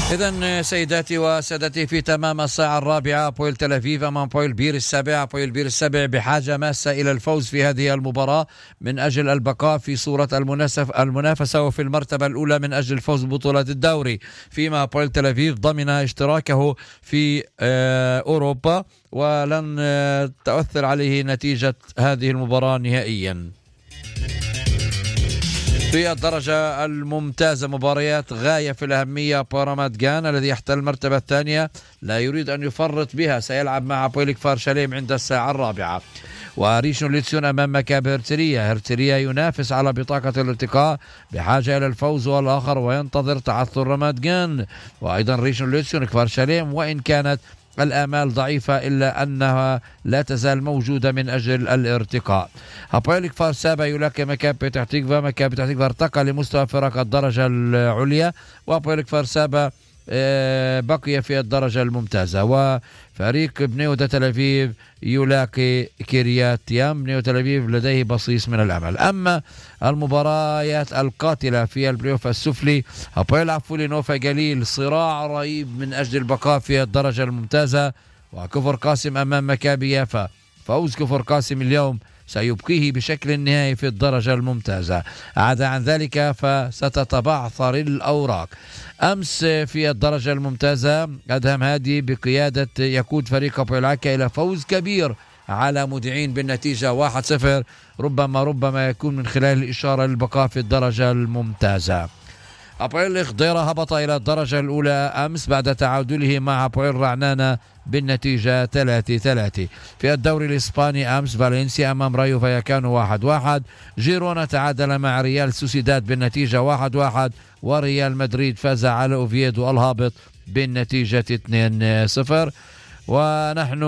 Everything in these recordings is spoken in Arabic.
إذن سيداتي وسادتي في تمام الساعة الرابعة بويل تل أفيف أمام بويل بير السابع. بويل بير السابع بحاجة ماسة إلى الفوز في هذه المباراة من أجل البقاء في صورة المنافسة وفي المرتبة الأولى من أجل الفوز ببطولة الدوري، فيما بويل تل أفيف ضمن اشتراكه في أوروبا ولن تؤثر عليه نتيجة هذه المباراة نهائيا. في الدرجة الممتازة مباريات غاية في الأهمية. بارامات جان الذي يحتل المرتبة الثانية لا يريد أن يفرط بها، سيلعب مع بويل كفار شاليم عند الساعة الرابعة. وريشون ليتسيون أمام مكابي هرتريا ينافس على بطاقة الارتقاء بحاجة إلى الفوز والآخر وينتظر تعثر رامات جان. وأيضا ريشون ليتسيون كفار شاليم وإن كانت الآمال ضعيفة إلا أنها لا تزال موجودة من أجل الارتقاء. هابويل كفار سابا يلاقي مكابي بتاح تكفا ارتقى لمستوى فرق الدرجة العليا، وهابويل كفار سابا بقي في الدرجة الممتازة. وفريق بنيودا تل أفيف يلاقي كيريات يام. بنيودا تل أفيف لديه بصيص من الأمل. أما المباريات القاتلة في البريوف السفلي، هابويل عفولي نوفا جليل صراع رهيب من أجل البقاء في الدرجة الممتازة، وكفر قاسم أمام مكابي يافا. فوز كفر قاسم اليوم سيبقيه بشكل نهائي في الدرجة الممتازة، عدا عن ذلك فستتبعثر الأوراق. أمس في الدرجة الممتازة أدهم هادي بقيادة يقود فريق هابويل عكا إلى فوز كبير على مودعين بالنتيجة 1-0، ربما يكون من خلال الإشارة للبقاء في الدرجة الممتازة. هابويل خضيرة هبط إلى الدرجة الأولى أمس بعد تعادله مع هابويل رعنانة بالنتيجة 3-3. في الدوري الإسباني أمس فالنسيا أمام رايو فايكانو 1-1، جيرونا تعادل مع ريال سوسيداد بالنتيجة 1-1، وريال مدريد فاز على أوفيدو الهابط بالنتيجة 2-0. ونحن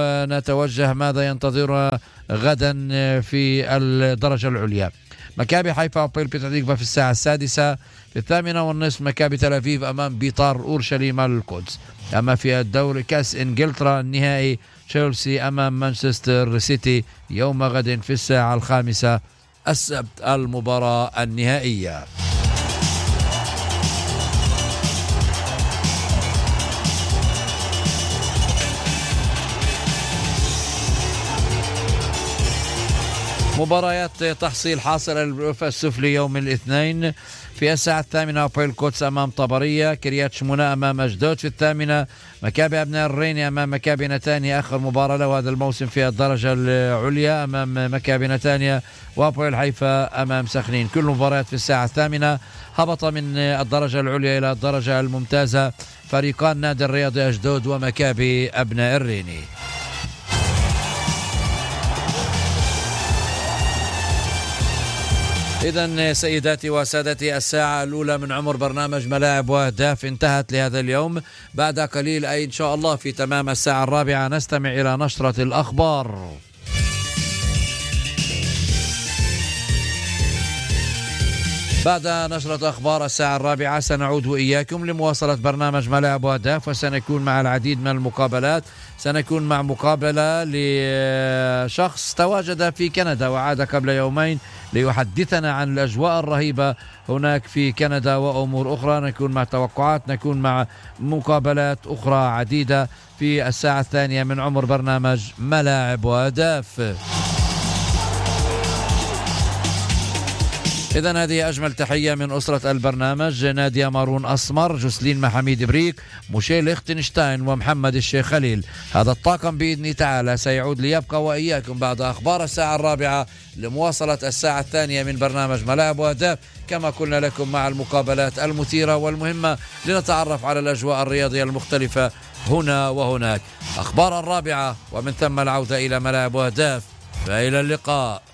نتوجه ماذا ينتظرنا غدا في الدرجة العليا. مكابي حيفا وبيل بيتاديكفا في الساعة 6، في 8:30 مكابي تل أفيف أمام بيطار أورشليم القدس. أما في الدوري كأس إنجلترا النهائي تشيلسي أمام مانشستر سيتي يوم غد في الساعة 5 السبت المباراة النهائية. مباريات تحصيل حاصل البريوف السفلي يوم الاثنين. في الساعة 8 بويل كوتس أمام طبرية، كريات شمونة أمام أجدود. في 8 مكابي أبناء الريني أمام مكابي نتانيا، آخر مباراة له هذا الموسم في الدرجة العليا أمام مكابي نتانيا. وبويل حيفا أمام سخنين. كل مباريات في الساعة 8. هبط من الدرجة العليا إلى الدرجة الممتازة فريقان نادي الرياضي أجدود ومكابي أبناء الريني. إذن سيداتي وسادتي الساعة الأولى من عمر برنامج ملاعب وأهداف انتهت لهذا اليوم. بعد قليل أي إن شاء الله في تمام الساعة 4 نستمع إلى نشرة الأخبار. بعد نشرة أخبار الساعة 4 سنعود وإياكم لمواصلة برنامج ملاعب وأهداف، وسنكون مع العديد من المقابلات. سنكون مع مقابلة لشخص تواجد في كندا وعاد قبل يومين ليحدثنا عن الأجواء الرهيبة هناك في كندا وأمور أخرى. نكون مع توقعات، نكون مع مقابلات أخرى عديدة في الساعة 2 من عمر برنامج ملاعب وأهداف. إذن هذه أجمل تحية من أسرة البرنامج: نادية مارون أسمر، جوسلين محميد بريك، موشيل اختنشتاين، ومحمد الشيخ خليل. هذا الطاقم بإذن تعالى سيعود ليبقى وإياكم بعد أخبار الساعة 4 لمواصلة الساعة 2 من برنامج ملاعب وأهداف، كما قلنا لكم مع المقابلات المثيرة والمهمة لنتعرف على الأجواء الرياضية المختلفة هنا وهناك. أخبار 4 ومن ثم العودة إلى ملاعب وأهداف، فإلى اللقاء.